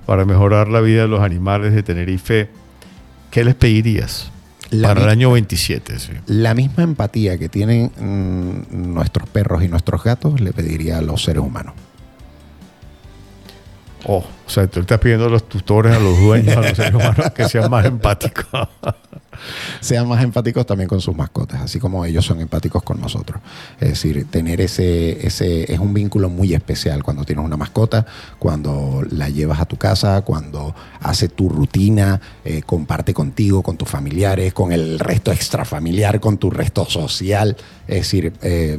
para mejorar la vida de los animales de Tenerife, ¿qué les pedirías para el año 27? Sí. La misma empatía que tienen nuestros perros y nuestros gatos le pediría a los seres humanos. O sea, tú estás pidiendo a los tutores, a los dueños, a los seres humanos que sean más empáticos. Sean más empáticos también con sus mascotas, así como ellos son empáticos con nosotros. Es decir, tener ese es un vínculo muy especial cuando tienes una mascota, cuando la llevas a tu casa, cuando hace tu rutina, comparte contigo, con tus familiares, con el resto extrafamiliar, con tu resto social. Es decir,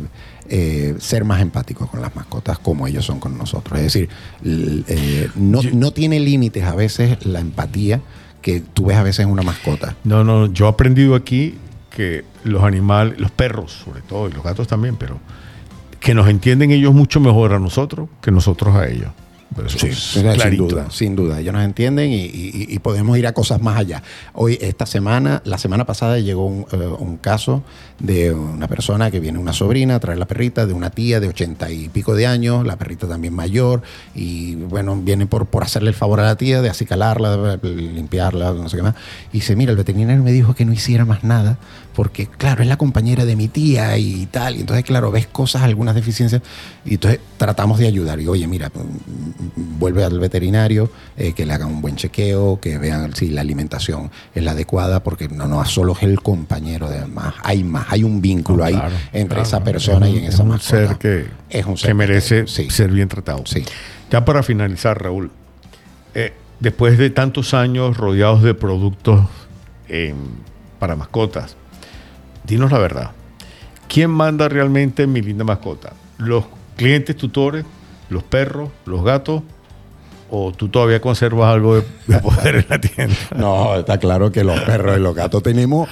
ser más empáticos con las mascotas como ellos son con nosotros. Es decir, no tiene límites a veces la empatía que tú ves a veces en una mascota. No, yo he aprendido aquí que los animales, los perros sobre todo, y los gatos también, pero que nos entienden ellos mucho mejor a nosotros que nosotros a ellos. Sí, sin duda. Ellos nos entienden y podemos ir a cosas más allá. La semana pasada llegó un caso de una persona que viene una sobrina a traer la perrita de una tía de 80 y pico de años, la perrita también mayor, y bueno, viene por hacerle el favor a la tía de acicalarla, limpiarla, no sé qué más. Y dice, mira, el veterinario me dijo que no hiciera más nada, porque claro, es la compañera de mi tía y tal, y entonces claro, ves cosas, algunas deficiencias, y entonces tratamos de ayudar. Y oye, mira, vuelve al veterinario, que le hagan un buen chequeo, que vean si la alimentación es la adecuada, porque no solo es el compañero, además hay un vínculo ahí entre esa persona y en esa mascota. Es un ser que merece ser bien tratado. Sí. Ya para finalizar, Raúl, después de tantos años rodeados de productos para mascotas, dinos la verdad, ¿quién manda realmente en Mi Linda Mascota? ¿Los clientes tutores, los perros, los gatos? ¿O tú todavía conservas algo de poder en la tienda? No, está claro que los perros y los gatos tenemos,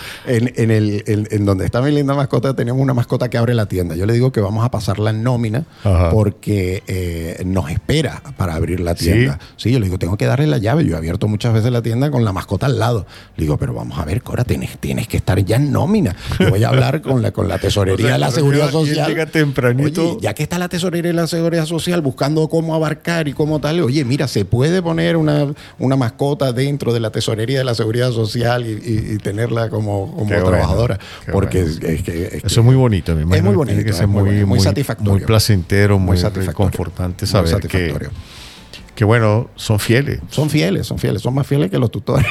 en donde está Mi Linda Mascota, tenemos una mascota que abre la tienda. Yo le digo que vamos a pasar la nómina. Ajá. Porque nos espera para abrir la tienda. ¿Sí? Yo le digo, tengo que darle la llave. Yo he abierto muchas veces la tienda con la mascota al lado. Le digo, pero vamos a ver, Cora, tienes que estar ya en nómina. Yo voy a hablar con la tesorería de la Seguridad Social. Llega tempranito. Oye, ya que está la tesorería de la Seguridad Social buscando cómo abarcar y cómo tal, oye, mira, se puede poner una mascota dentro de la tesorería de la Seguridad Social y tenerla como trabajadora. Bueno, porque bueno. es que eso es muy bonito. Me es muy bonito. Tiene que ser muy satisfactorio. Muy placentero, muy confortante saber que bueno, son fieles. Son más fieles que los tutores.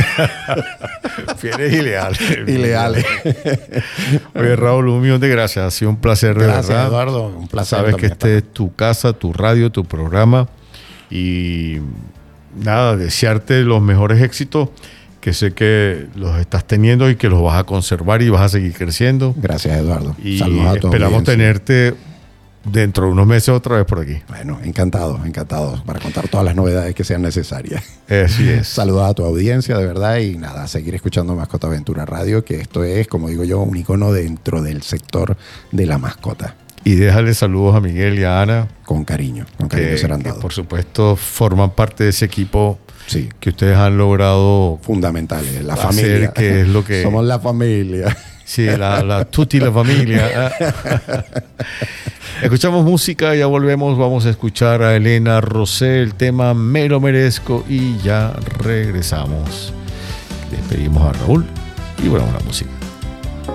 Fieles y leales. Y leales. Oye, Raúl, un millón de gracias. Ha sido un placer, de gracias, verdad. Eduardo. Un placer. Sabes que este es tu casa, tu radio, tu programa. Y nada, desearte los mejores éxitos, que sé que los estás teniendo y que los vas a conservar y vas a seguir creciendo. Gracias, Eduardo. Y saludos a todos. Esperamos tenerte dentro de unos meses otra vez por aquí. Bueno, encantado para contar todas las novedades que sean necesarias. Así es. Saludos a tu audiencia, de verdad, y nada, seguir escuchando Mascota Aventura Radio, que esto es, como digo yo, un icono dentro del sector de la mascota. Y déjale saludos a Miguel y a Ana. Con cariño serán dados. Que por supuesto forman parte de ese equipo que ustedes han logrado. Fundamentales, la familia. Que es lo que somos la familia. Sí, tutti la familia. Escuchamos música, ya volvemos. Vamos a escuchar a Elena Rosé, el tema Me lo merezco, y ya regresamos. Despedimos a Raúl y volvemos a la música.